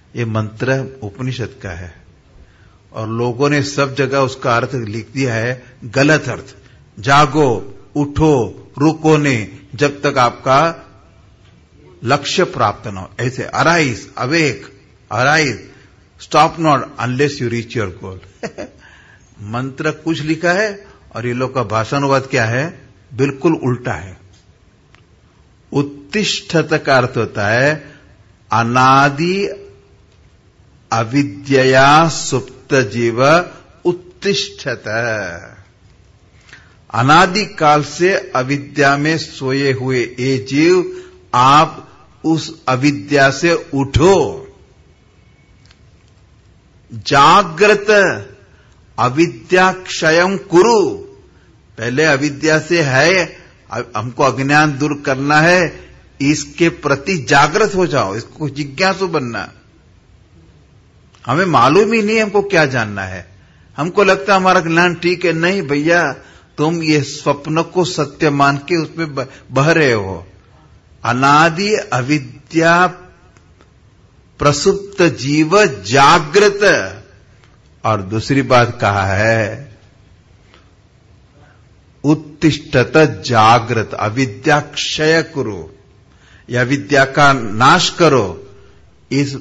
ये मंत्र उपनिषद का है और लोगों ने सब जगह उसका अर्थ लिख दिया है गलत अर्थ। जागो, उठो, रुको नहीं जब तक आपका लक्ष्य प्राप्त न हो। ऐसे arise, awake, arise, stop not unless you reach your goal. मंत्र कुछ लिखा है और ये लोग का भाषानुवाद क्या है, बिल्कुल उल्टा है। उत्तिष्ठत का अर्थ होता है अनादि अविद्यया सुप्त जीव उत्तिष्ठत। अनादि काल से अविद्या में सोए हुए ये जीव, आप उस अविद्या से उठो। जागृत अविद्या क्षयं कुरु। पहले अविद्या से है, हमको अज्ञान दूर करना है, इसके प्रति जागृत हो जाओ, इसको जिज्ञासु बनना। हमें मालूम ही नहीं हमको क्या जानना है, हमको लगता है हमारा ज्ञान ठीक है। नहीं भैया, तुम ये स्वप्न को सत्य मान के उसमें बह रहे हो। अनादि अविद्या प्रसुप्त जीव जागृत। और दूसरी बात कहा है उत्तिष्ठत जागृत, अविद्या क्षय करो, या विद्या का नाश करो। इस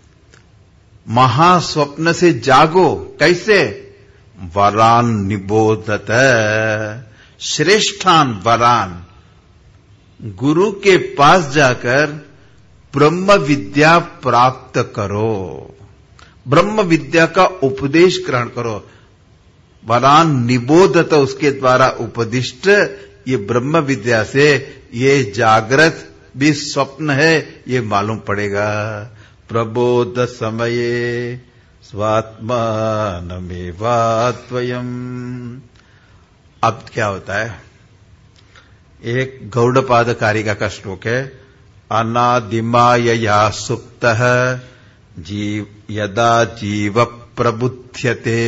महास्वप्न से जागो। कैसे? वरान निबोधत, श्रेष्ठान वरान। गुरु के पास जाकर ब्रह्म विद्या प्राप्त करो, ब्रह्म विद्या का उपदेश ग्रहण करो। वरान निबोधत, उसके द्वारा उपदिष्ट ये ब्रह्म विद्या से ये जागृत भी स्वप्न है ये मालूम पड़ेगा। प्रबोध समये स्वात्मानमेवात्वयम्। अब क्या होता है, एक गौड़पाद कारिका का श्लोक है। अनादिमायया सुप्तः जीव यदा जीव प्रबुध्यते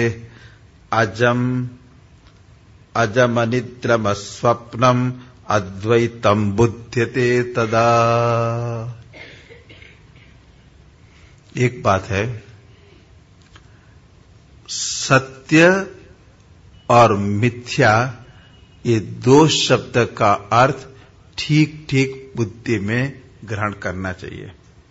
अजमनिद्रमस्वप्नम् अद्वैतम् बुध्यते तदा। एक बात है, सत्य और मिथ्या ये दो शब्द का अर्थ ठीक ठीक बुद्धि में ग्रहण करना चाहिए।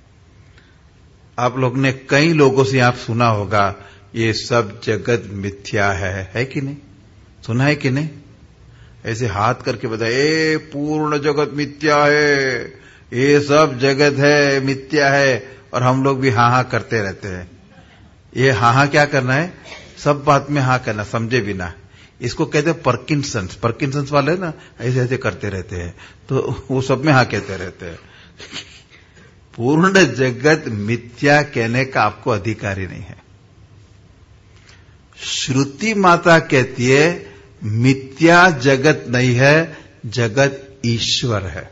आप लोग ने कई लोगों से आप सुना होगा ये सब जगत मिथ्या है कि नहीं? सुना है कि नहीं? ऐसे हाथ करके बताए पूर्ण जगत मिथ्या है, ये सब जगत है मिथ्या है, और हम लोग भी हाँ हाँ करते रहते हैं। ये हाँ हाँ क्या करना है, सब बात में हाँ करना, समझे बिना। इसको कहते हैं पर्किंसंस वाले ना, ऐसे ऐसे करते रहते हैं, तो वो सब में हाँ कहते रहते हैं। पूर्ण जगत मिथ्या कहने का आपको अधिकार ही नहीं है। श्रुति माता कहती है मिथ्या जगत नहीं है, जगत ईश्वर है।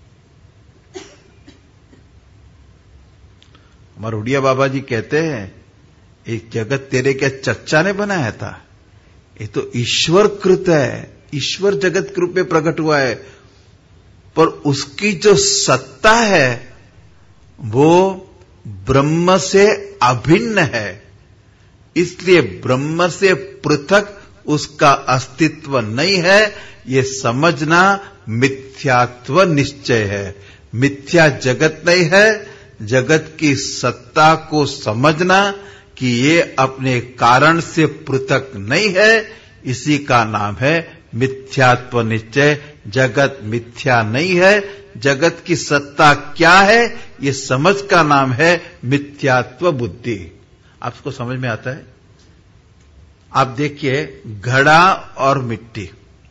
हमारे उड़िया बाबा जी कहते हैं एक जगत तेरे क्या चच्चा ने बनाया था, ये तो ईश्वर कृत है, ईश्वर जगत के रूप में प्रकट हुआ है। पर उसकी जो सत्ता है वो ब्रह्म से अभिन्न है, इसलिए ब्रह्म से पृथक उसका अस्तित्व नहीं है। ये समझना मिथ्यात्व निश्चय है। मिथ्या जगत नहीं है, जगत की सत्ता को समझना कि ये अपने कारण से पृथक नहीं है, इसी का नाम है मिथ्यात्व निश्चय। जगत मिथ्या नहीं है, जगत की सत्ता क्या है ये समझ का नाम है मिथ्यात्व बुद्धि। आपको समझ में आता है? आप देखिए घड़ा और मिट्टी,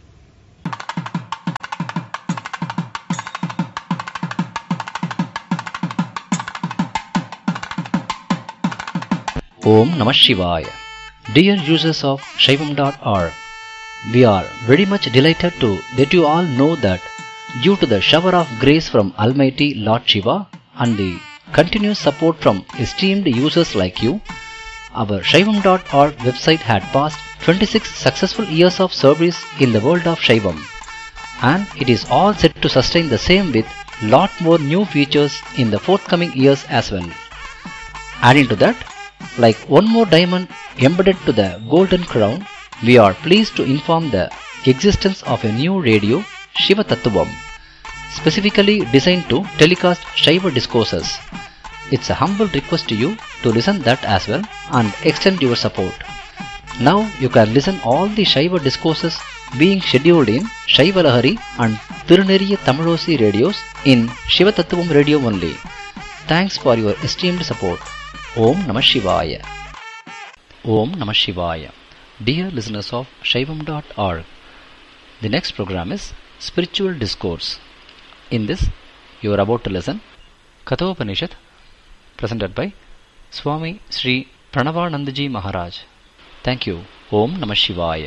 Om Namah Shivaya. Dear users of Shaivam.org, we are very much delighted to let you all know that due to the shower of grace from Almighty Lord Shiva and the continuous support from esteemed users like you, our Shaivam.org website had passed 26 successful years of service in the world of Shaivam, and it is all set to sustain the same with lot more new features in the forthcoming years as well. Adding to that, like one more diamond embedded to the golden crown, we are pleased to inform the existence of a new radio, Shiva Tattvam, specifically designed to telecast Shaiva discourses. It's a humble request to you to listen that as well and extend your support. Now you can listen all the Shaiva discourses being scheduled in Shaiva Lahari and Tiruneriya Tamilosi radios in Shiva Tattvam radio only. Thanks for your esteemed support. Om Namah Shivaya. Om Namah Shivaya. Dear listeners of Shaivam.org, the next program is Spiritual Discourse. In this, you are about to listen Kathopanishad, presented by Swami Sri Pranavanandaji Maharaj. Thank you. Om Namah Shivaya.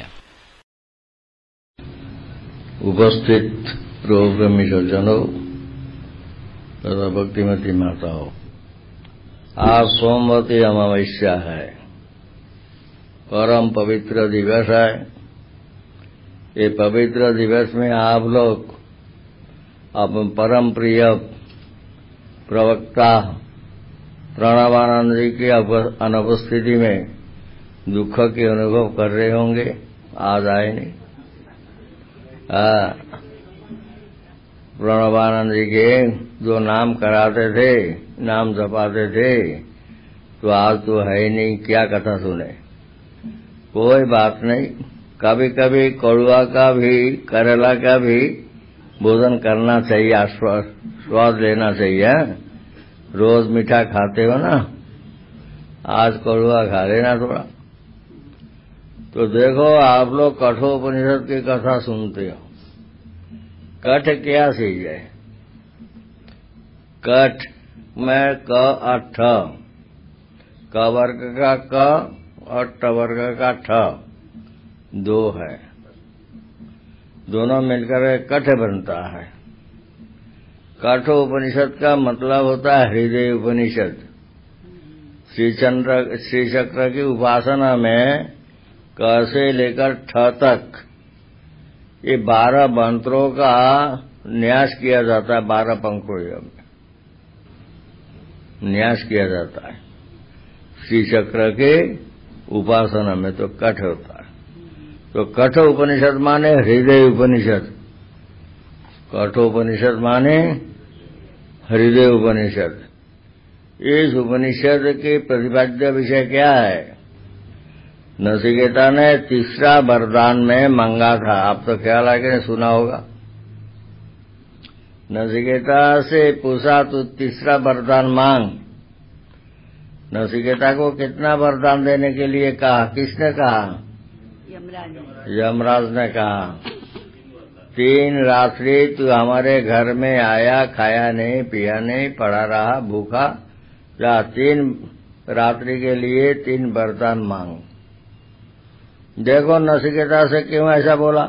उपस्थित प्रोग्रामी सज्जनों तथा भक्तिमती माताओं, आज सोमवती अमावस्या है, परम पवित्र दिवस है। ये पवित्र दिवस में आप लोग अपने परम प्रिय प्रवक्ता प्रणवानंद जी की अनुपस्थिति में दुख के अनुभव कर रहे होंगे। आज आए नहीं। प्रणवानंद जी के जो नाम कराते थे, नाम जपाते थे, तो आज तो है ही नहीं। क्या कथा सुने? कोई बात नहीं, कभी कभी कड़ुआ का भी, करेला का भी भोजन करना चाहिए, स्वाद लेना चाहिए। रोज मीठा खाते हो ना, आज कड़ुआ खा लेना थोड़ा। तो देखो, आप लोग कठोपनिषद की कथा सुनते हो। कठ क्या चीज है? कठ में क अठ, क वर्ग का क और ट वर्ग का ठ, दो है, दोनों मिलकर कठ बनता है। कठोपनिषद का मतलब होता है हृदय उपनिषद। श्री चक्र की उपासना में क से लेकर ठ तक ये 12 मंत्रों का न्यास किया जाता है। 12 पंक्तियों में न्यास किया जाता है श्री चक्र के उपासना में, तो कठ होता है। तो कठ उपनिषद माने हृदय उपनिषद, कठोपनिषद माने हृदय उपनिषद। इस उपनिषद के प्रतिपाद्य विषय क्या है? नचिकेता ने तीसरा वरदान में मांगा था। आप तो ख्याल है कि नहीं सुना होगा। नचिकेता से पूछा तू तीसरा वरदान मांग। नचिकेता को कितना वरदान देने के लिए कहा? किसने कहा? यमराज ने कहा 3 रात्रि तू हमारे घर में आया, खाया नहीं, पिया नहीं, पड़ा रहा भूखा। या 3 रात्रि के लिए 3 वरदान मांग। देखो नचिकेता से क्यों ऐसा बोला?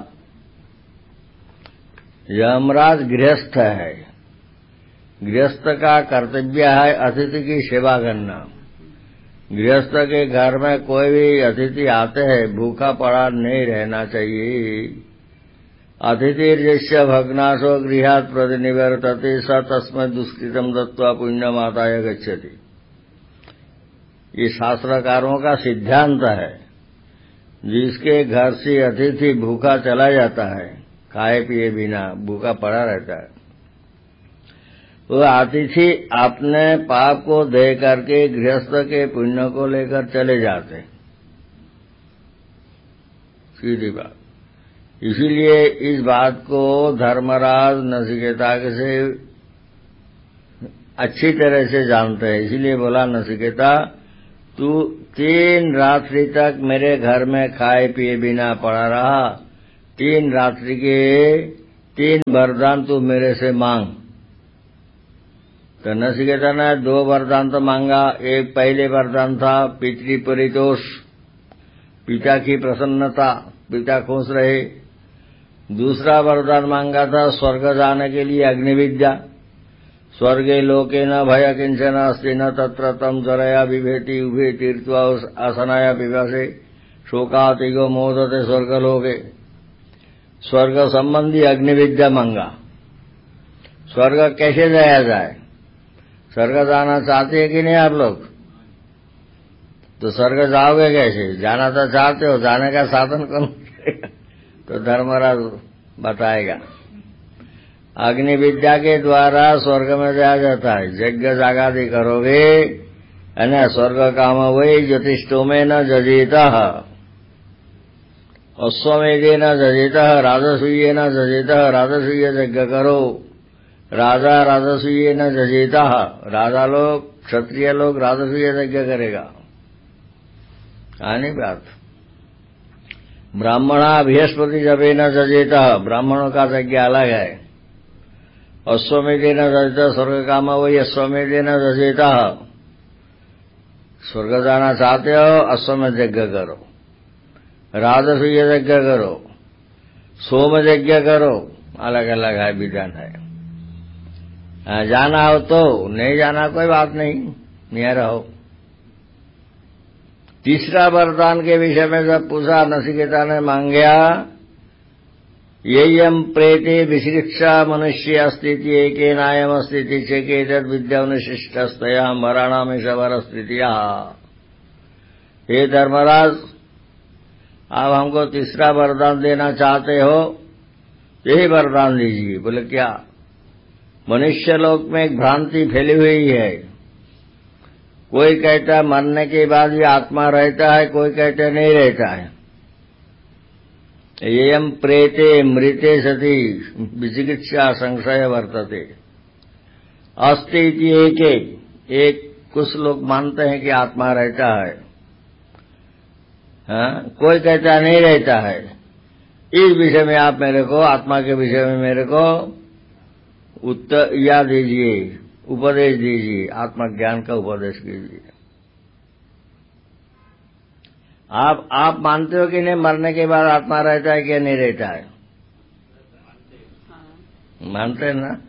यमराज गृहस्थ है, गृहस्थ का कर्तव्य है अतिथि की सेवा करना। गृहस्थ के घर में कोई भी अतिथि आते हैं, भूखा पड़ा नहीं रहना चाहिए। अतिथि यस्य भग्नाशो गृहात् प्रतिनिवर्तते स तस्मै दुष्कृतम दत्त्वा पुण्यमाताय गच्छति। ये शास्त्रकारों का सिद्धांत है। जिसके घर से अतिथि भूखा चला जाता है, खाए पिए बिना भूखा पड़ा रहता है, वो अतिथि अपने पाप को दे करके गृहस्थ के पुण्य को लेकर चले जाते। सीधी बात। इसीलिए इस बात को धर्मराज नचिकेता से अच्छी तरह से जानते हैं। इसीलिए बोला नचिकेता तू 3 रात्रि तक मेरे घर में खाए पिए बिना पड़ा रहा। 3 रात्रि के 3 वरदान तू मेरे से मांग। तो नचिकेता ने 2 वरदान तो मांगा। एक पहले वरदान था पितृपरितोष, पिता की प्रसन्नता, पिता खुश रहे। दूसरा वरदान मांगा था स्वर्ग जाने के लिए अग्निविद्या। स्वर्गे लोके न भय किंचन अस्ति न तत्र तम जरया विभेति उभे तीर्थवा आसनाया विवासे शोकातिगो मोदते स्वर्गलोके। स्वर्ग संबंधी अग्निविद्या मांगा। स्वर्ग कैसे जाया जाए? स्वर्ग जाना चाहते हैं कि नहीं आप लोग? तो स्वर्ग जाओगे कैसे? जाना तो चाहते हो, जाने का साधन कौन करेगा? तो धर्मराज बताएगा। अग्नि विद्या के द्वारा स्वर्ग में जाया जाता है। यज्ञ जागादि करोगे, है ना? स्वर्ग काम वही ज्योतिष्ठो में न जजेतः, अश्वमेधे न जजेतः, राजसूये न जजेतः। राजसूय यज्ञ करो, राजा राजसूये न जजेतः। राजा लोग, क्षत्रिय लोग राजसूय यज्ञ करेगा। आनी बात। ब्राह्मणा बृहस्पति जपे न जजेतः, ब्राह्मणों का यज्ञ अलग है। अश्वमेधे न जजेतः, स्वर्ग काम वही अश्वमेधे न जजेतः। स्वर्ग जाना चाहते हो, अश्वमेध यज्ञ करो, राजसूय यज्ञ करो, सोम यज्ञ करो। अलग अलग है, विधान है। जाना हो तो, नहीं जाना कोई बात नहीं, नहीं रहो। तीसरा वरदान के विषय में जब पूछा, नचिकेता ने मांगा, ययम प्रेते विशिक्षा मनुष्य स्थिति एके नायम स्थिति चेकेत विद्या निशिष्टस्तया मराणामेश वर स्थितिया। हे धर्मराज, आप हमको तीसरा वरदान देना चाहते हो, यही वरदान दीजिए। बोले क्या? मनुष्य लोक में एक भ्रांति फैली हुई है। कोई कहता है मरने के बाद भी आत्मा रहता है, कोई कहते नहीं रहता है। एयम प्रेते मृते सति विचिकित्सा संशय वर्तते। अस्ति एक कुछ लोग मानते हैं कि आत्मा रहता है, कोई कहता नहीं रहता है। इस विषय में आप मेरे को, आत्मा के विषय में मेरे को उत्तर या दीजिए, उपदेश दीजिए, आत्मज्ञान का उपदेश कीजिए। आप मानते हो कि नहीं मरने के बाद आत्मा रहता है कि नहीं रहता है? मानते हैं ना?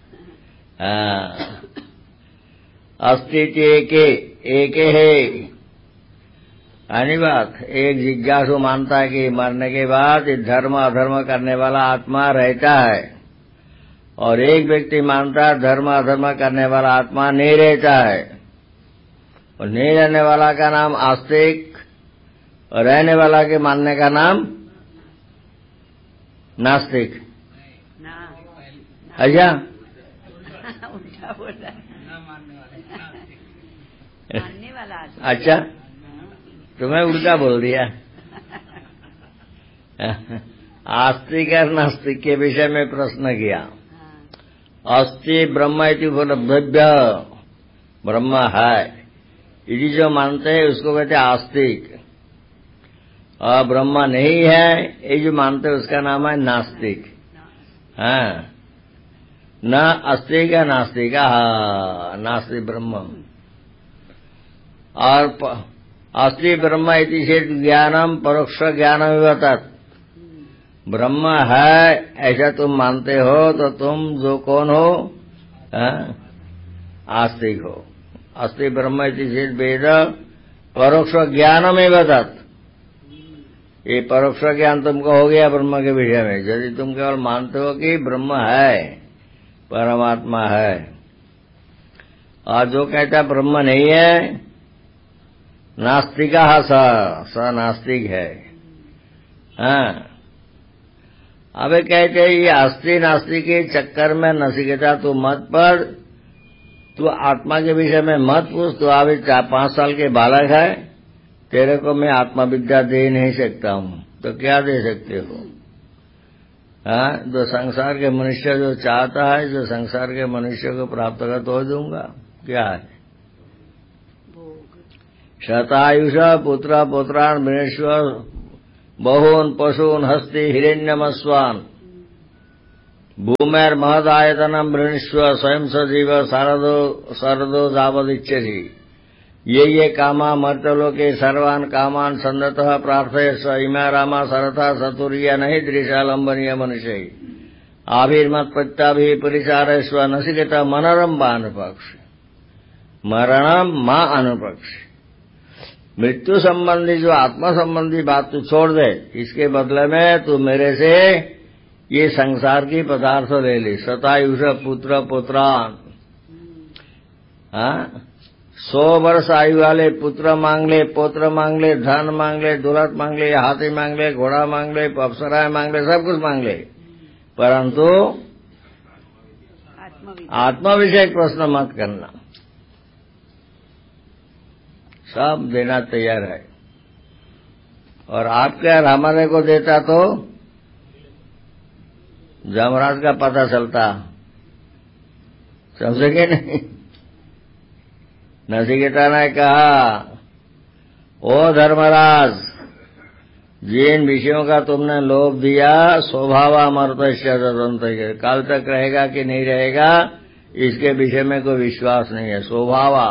अस्तित्व एक है। यानी बात, एक जिज्ञासु मानता है कि मरने के बाद धर्म अधर्म करने वाला आत्मा रहता है, और एक व्यक्ति मानता है धर्म अधर्म करने वाला आत्मा नहीं रहता है। और नहीं रहने वाला का नाम आस्तिक, और रहने वाला के मानने का नाम नास्तिक। अच्छा, उल्टा बोल रहा है। अच्छा, तुम्हें उल्टा बोल दिया। आस्तिक और नास्तिक के विषय में प्रश्न किया। अस्ति ब्रह्म इति उपलब्धव्य, ब्रह्म है, यदि जो मानते हैं उसको कहते हैं आस्तिक। और ब्रह्म नहीं है ये जो मानते हैं उसका नाम है नास्तिक। हाँ, न अस्तिक नास्तिक, नास्तिक ब्रह्म। और अस्ति ब्रह्म इति चेत् ज्ञानम परोक्ष ज्ञानम विवतत्। ब्रह्म है ऐसा तुम मानते हो तो तुम जो कौन हो? आस्तिक हो। अस्ति ब्रह्म इति चेत् वेद परोक्ष ज्ञानमेव तत्। ये परोक्ष ज्ञान तुमको हो गया ब्रह्म के विषय में, यदि तुम केवल मानते हो कि ब्रह्म है, परमात्मा है। और जो कहता ब्रह्म नहीं है, नास्तिका स नास्तिक है। हाँ, अब कहते हैं ये अस्ति नास्तिक के चक्कर में नचिकेता तू मत पड़, तू आत्मा के विषय में मत पूछ। तू अभी 4-5 साल के बालक है, तेरे को मैं आत्मा विद्या दे नहीं सकता हूँ, तो क्या दे सकते हो? हाँ, जो संसार के मनुष्य जो चाहता है, जो संसार के मनुष्य को प्राप्त कर तो दूंगा। क्या है? शतायुष पुत्र पुत्रान मृणेश्वर बहून पशून हस्ति हिरण्यमस्वान भूमेर महदायतनम मृणेश्वर स्वयं सजीव शारदो जावदिच्छति। ये कामा मर्तलोके सर्वान् कामान सन्दतः प्रार्थय स इमा रामा सरथा सतुर्य नहीं दृशालंबनीय मनुष्य आभिर्मत प्रत्याभि परिचार स्व नचिकेता मनरम मा अनुपक्ष। मरणम मां अनुपक्ष। मृत्यु संबंधी जो आत्मा संबंधी बात तू छोड़ दे, इसके बदले में तू मेरे से ये संसार की पदार्थ ले ले। शतायुष पुत्र पुत्रान, 100 वर्ष आयु वाले पुत्र मांग ले, पौत्र मांग ले, धन मांग ले, दौलत मांग ले, हाथी मांग ले, घोड़ा मांग ले, अप्सराएं मांग ले, सब कुछ मांग ले, परंतु आत्मा विषय प्रश्न मत करना। सब देना तैयार है। और आपके यार हमारे को देता तो जमराज का पता चलता, समझेंगे नहीं। नचिकेता ने कहा, ओ धर्मराज, जिन विषयों का तुमने लोभ दिया, स्वभावामर्तस्य तदंत, काल तक रहेगा कि नहीं रहेगा इसके विषय में कोई विश्वास नहीं है। स्वभावा,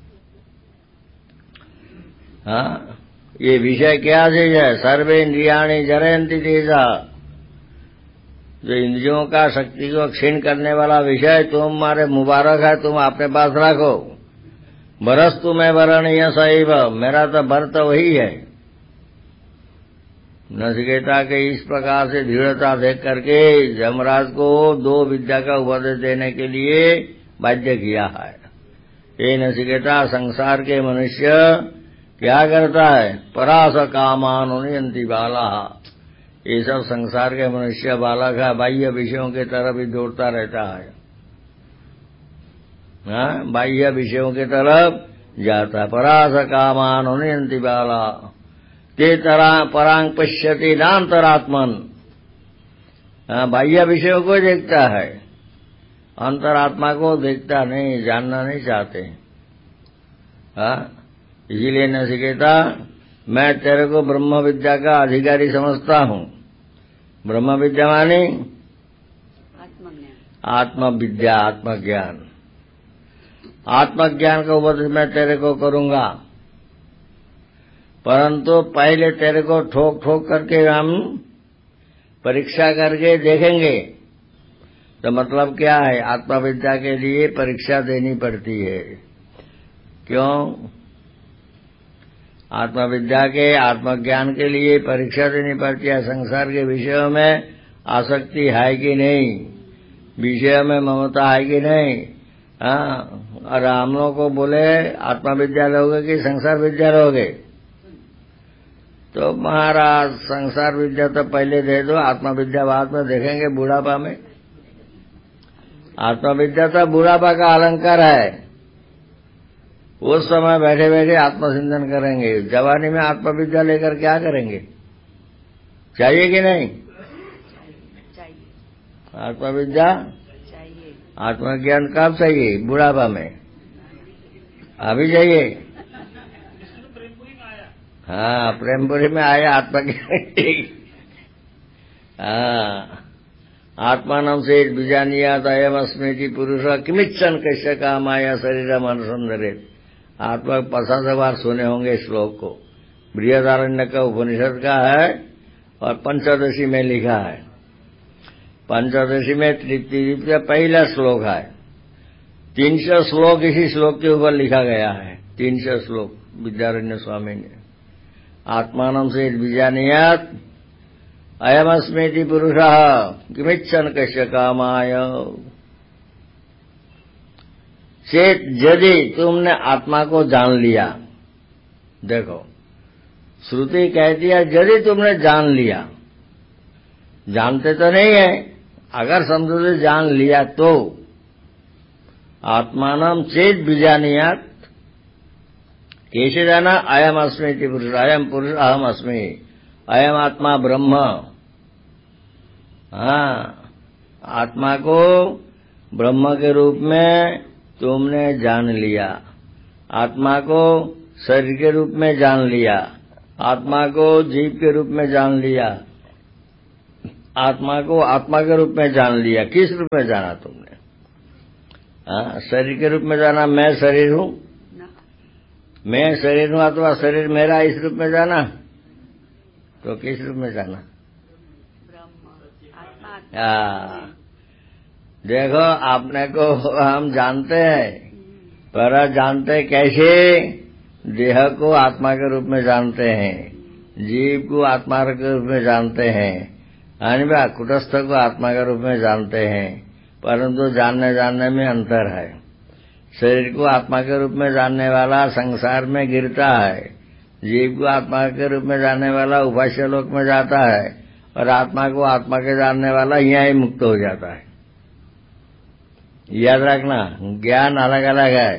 हाँ, ये विषय क्या चीज है? सर्वे इंद्रियाणि जरयन्ति तेजा, जो इंद्रियों का शक्ति को क्षीण करने वाला विषय तुम्हारे मुबारक है, तुम अपने पास रखो। बरस्तु में वरणीय सैव, मेरा तो बर तो वही है। नचिकेता के इस प्रकार से दृढ़ता देख करके यमराज को 2 विद्या का उपदेश देने के लिए बाध्य किया है। ये नचिकेता, संसार के मनुष्य क्या करता है? परास कामान उन्नयन्ति बाला, ये सब संसार के मनुष्य बालक है, बाह्य विषयों की तरफ ही दौड़ता रहता है। हाँ, बाह्य विषयों की तरफ जाता है। परास कामान उन्नयन्ति बाला ते परांग पश्यति नान्तरात्मन, बाह्य विषयों को देखता है, अंतरात्मा को देखता नहीं, जानना नहीं चाहते। हाँ, इसीलिए नचिकेता, मैं तेरे को ब्रह्म विद्या का अधिकारी समझता हूँ। ब्रह्म विद्या माने आत्मविद्या, आत्मज्ञान। आत्मज्ञान का उपदेश मैं तेरे को करूंगा, परंतु पहले तेरे को ठोक ठोक करके हम परीक्षा करके देखेंगे। तो मतलब क्या है? आत्मविद्या के लिए परीक्षा देनी पड़ती है। क्यों? आत्मविद्या के, आत्मज्ञान के लिए परीक्षा देनी पड़ती है। संसार के विषयों में आसक्ति है कि नहीं, विषय में ममता है कि नहीं। हाँ, और हम लोग को बोले आत्मविद्या लोगे कि संसार विद्या लोगे, तो महाराज संसार विद्या तो पहले दे दो, आत्मविद्या बाद में देखेंगे बुढ़ापा में। आत्मविद्या तो बुढ़ापा का अलंकार है, उस समय बैठे बैठे आत्मचिंतन करेंगे। जवानी में आत्मविद्या लेकर क्या करेंगे? चाहिए कि नहीं? आत्मविद्या, आत्मज्ञान कब चाहिए? बुढ़ापा में, अभी चाहिए। हाँ, प्रेमपुरी में आया आत्मज्ञान। हाँ, आत्मानं से बीजानियात अयमस्मेति पुरुष किमिच्छन् कस्य कामाय शरीरम अनुसंधरेत्। आत्मा 50 बार सुने होंगे श्लोक को। बृहदारण्यक का उपनिषद का है और पंचदशी में लिखा है। पंचदशी में तृतीय का पहला श्लोक है। 300 श्लोक इसी श्लोक के ऊपर लिखा गया है। 300 श्लोक विद्यारण्य स्वामी ने। आत्मानं से बीजानियात अयमस्मेति पुरुषः किमिच्छन् कस्य कामाय। चेत, यदि तुमने आत्मा को जान लिया, देखो श्रुति कहती है यदि तुमने जान लिया, जानते तो नहीं है, अगर समझो तो जान लिया तो आत्मानं चेत बीजानियात, कैसे जाना? अयम अस्मीति पुरुष, अयम पुरुष अहम अस्मि, अयम आत्मा ब्रह्म। हाँ, आत्मा को ब्रह्म के रूप में तुमने जान लिया, आत्मा को शरीर के रूप में जान लिया, आत्मा को जीव के रूप में जान लिया, आत्मा को आत्मा के रूप में जान लिया। किस रूप में जाना तुमने? हाँ, शरीर के रूप में जाना, मैं शरीर हूँ, मैं शरीर हूँ अथवा शरीर मेरा, इस रूप में जाना। तो किस रूप में जाना? हाँ, देखो आपने को हम जानते हैं, पर जानते कैसे? देह को आत्मा के रूप में जानते हैं, जीव को आत्मा के रूप में जानते हैं, अनिवा कुटस्थ को आत्मा के रूप में जानते हैं, परंतु जानने में अंतर है। शरीर को आत्मा के रूप में जानने वाला संसार में गिरता है, जीव को आत्मा के रूप में जानने वाला उपास्य लोक में जाता है, और आत्मा को आत्मा के जानने वाला यहाँ ही मुक्त हो जाता है। याद रखना, ज्ञान अलग अलग है।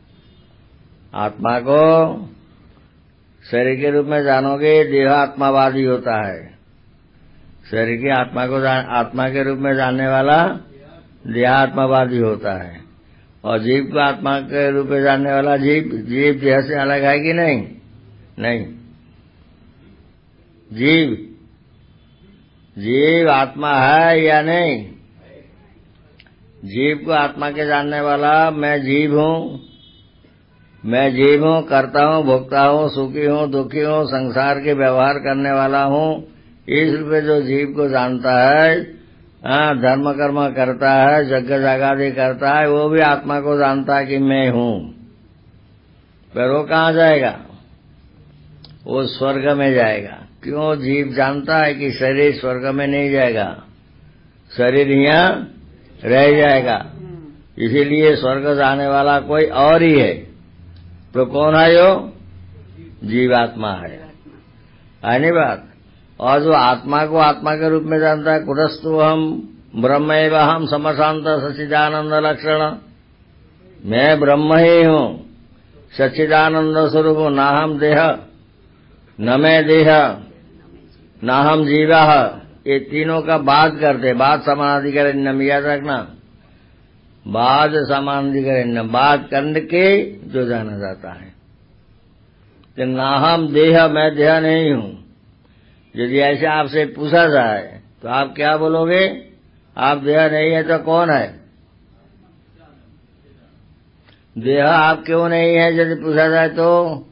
आत्मा को शरीर के रूप में जानोगे, देह आत्मावादी होता है। शरीर की आत्मा को आत्मा के रूप में जानने वाला देह आत्मावादी होता है, और जीव को आत्मा के रूप में जानने वाला जीव देह से अलग है कि नहीं? नहीं। जीव आत्मा है या नहीं? जीव को आत्मा के जानने वाला मैं जीव हूँ, करता हूँ, भोगता हूँ, सुखी हूँ, दुखी हूँ, संसार के व्यवहार करने वाला हूँ। इस रूप में जो जीव को जानता है, धर्म कर्म करता है, यज्ञ जागादि करता है, वो भी आत्मा को जानता है कि मैं हूँ। पर वो कहाँ जाएगा? वो स्वर्ग में जाएगा। क्यों? जीव जानता है कि शरीर स्वर्ग में नहीं जाएगा, शरीर यहाँ रह जाएगा, इसीलिए स्वर्ग जाने वाला कोई और ही है। तो कौन है? यो जीवात्मा है नहीं बात? और जो आत्मा को आत्मा के रूप में जानता है, कुतस्तु हम ब्रह्म एवं हम समशांत सच्चिदानंद लक्षण, मैं ब्रह्म ही हूँ, सच्चिदानंद स्वरूप हूँ, ना हम देह, न मैं देह, ना हम जीवा। ये तीनों का बात करते, बात समानाधिकरण्यम, याद रखना, बात समानाधिकरण्यम, बात करने के जो जाना जाता है। तो ना हम देह, मैं देह नहीं हूँ। यदि ऐसे आपसे पूछा जाए तो आप क्या बोलोगे? आप देह नहीं है तो कौन है? देह आप क्यों नहीं है यदि पूछा जाए तो?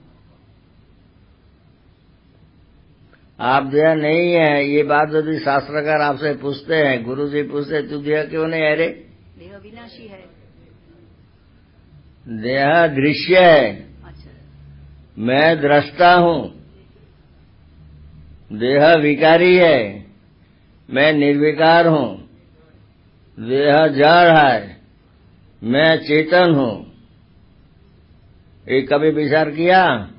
आप देह नहीं है, ये बात यदि शास्त्रकार आपसे पूछते हैं, गुरु जी पूछते, तू देह क्यों नहीं है रे? देह विनाशी है। देह दृश्य है। अच्छा। मैं दृष्टा हूँ। देह विकारी है, मैं निर्विकार हूँ। देह जड़ है, मैं चेतन हूँ। ये कभी विचार किया?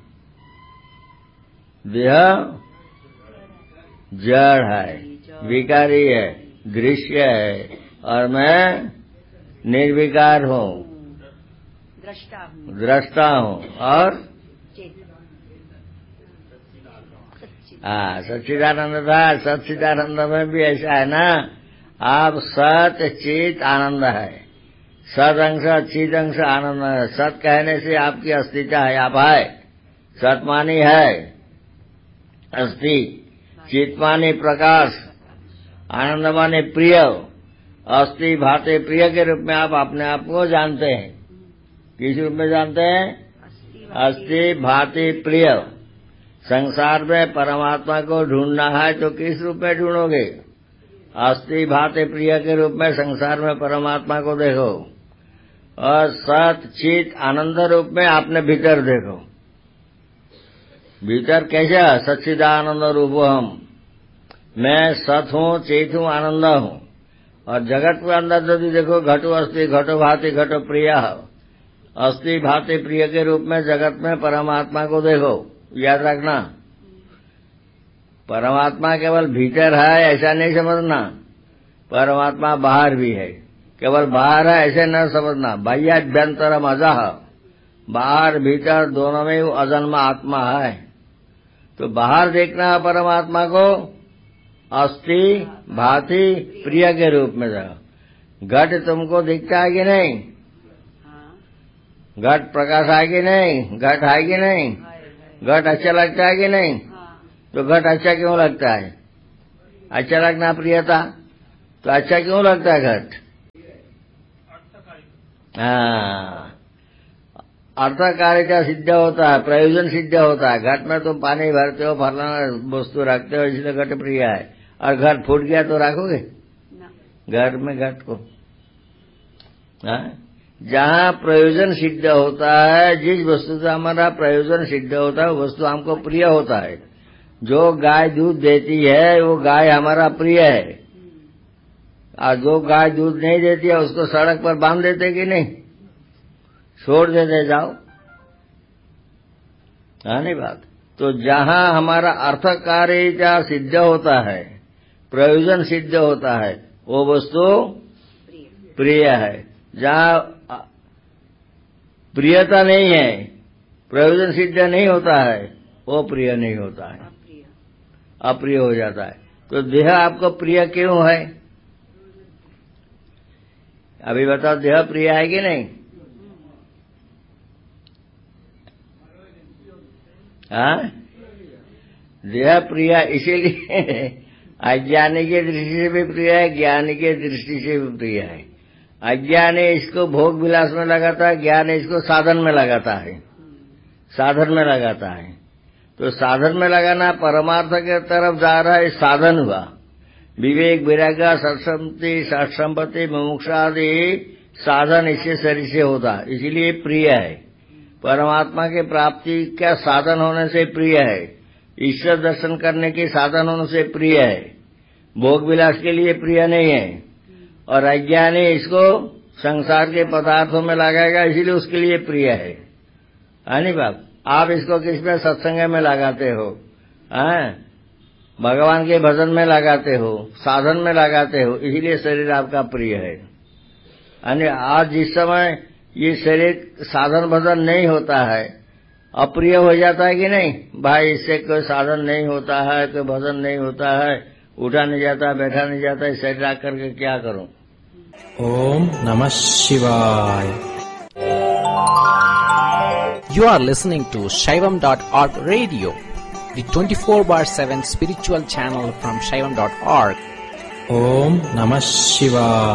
देह जड़ है, विकारी है, दृश्य है, और मैं निर्विकार हूँ, दृष्टा हूँ और सच्चिदानंद था। सच्चिदानंद में भी ऐसा है ना, आप सत चित आनंद है। सत अंश चित अंश आनंद है। सत कहने से आपकी अस्तित्व है, आप है। सत मानी है अस्थि, चित माने प्रकाश, आनंद माने प्रिय, अस्थि भाते प्रिय के रूप में आप अपने आप को जानते हैं। किस रूप में जानते हैं? अस्थि भाते प्रिय। संसार में परमात्मा को ढूंढना है तो किस रूप में ढूंढोगे? अस्थि भाते प्रिय के रूप में संसार में परमात्मा को देखो, और सत चित आनंद रूप में आपने भीतर देखो। भीतर कैसा? सच्चिदानंद रूप हम, मैं सत हूँ, चेत हूँ, आनंद हूँ। और जगत के अंदर यदि देखो, घटो अस्थि, घटो भाति, घटो प्रिय, अस्थि भाति प्रिय के रूप में जगत में परमात्मा को देखो। याद रखना, परमात्मा केवल भीतर है ऐसा नहीं समझना, परमात्मा बाहर भी है। केवल बाहर है ऐसे न समझना। बाह्याभ्यंतरम अजः, बाहर भीतर दोनों में वो अजन्मा आत्मा है। तो बाहर देखना है परमात्मा को अस्थि भाति प्रिय के रूप में जाओ। घट तुमको दिखता है कि नहीं? घट प्रकाश है कि नहीं? घट है कि नहीं? घट अच्छा लगता है कि नहीं? तो घट अच्छा क्यों लगता है? अच्छा लगना प्रिय था, तो अच्छा क्यों लगता है घट? अर्थकारिता सिद्ध होता है, प्रयोजन सिद्ध होता है। घट में तुम पानी भरते हो, फलाना वस्तु रखते हो, इसलिए घट प्रिय है। और घट फूट गया तो रखोगे घर में घट को? जहाँ प्रयोजन सिद्ध होता है, जिस वस्तु से हमारा प्रयोजन सिद्ध होता है, वो वस्तु हमको प्रिय होता है। जो गाय दूध देती है वो गाय हमारा प्रिय है, और जो गाय दूध नहीं देती है उसको सड़क पर बांध देते कि नहीं? छोड़ देते जाओ, है नहीं बात। तो जहां हमारा अर्थ कार्य सिद्ध होता है, प्रयोजन सिद्ध होता है, वो वस्तु प्रिय है। जहां प्रियता नहीं है, प्रयोजन सिद्ध नहीं होता है, वो प्रिय नहीं होता है, अप्रिय हो जाता है। तो देह आपको प्रिय क्यों है? अभी बताओ, देह प्रिय है कि नहीं? हाँ, देह प्रिय इसीलिए अज्ञानी की दृष्टि से भी प्रिय है, ज्ञानी की दृष्टि से भी प्रिय है। अज्ञानी इसको भोग विलास में लगाता है, ज्ञानी इसको साधन में लगाता है, साधन में लगाता है। तो साधन में लगाना परमार्थ के तरफ जा रहा है, साधन हुआ। विवेक, वैराग्य, सत्संपत्ति, मुमुक्षा आदि साधन इससे शरीर से होता है, इसीलिए प्रिय है। परमात्मा की प्राप्ति का साधन होने से प्रिय है, ईश्वर दर्शन करने के साधन होने से प्रिय है, भोग विलास के लिए प्रिय नहीं है। और अज्ञानी इसको संसार के पदार्थों में लगाएगा, इसीलिए उसके लिए प्रिय है नहीं बाप। आप इसको किस में सत्संग में लगाते हो, भगवान के भजन में लगाते हो, साधन में लगाते हो, इसीलिए शरीर आपका प्रिय है। यानी आज जिस समय ये शरीर साधन भजन नहीं होता है, अप्रिय हो जाता है कि नहीं? भाई इससे कोई साधन नहीं होता है, कोई भजन नहीं होता है, उठा नहीं जाता, बैठा नहीं जाता, शरीर आकर के क्या करूं? ओम नमः शिवाय। You are listening to Shaivam.org radio, the 24/7 spiritual channel from Shaivam.org. Om Namah Shivaya.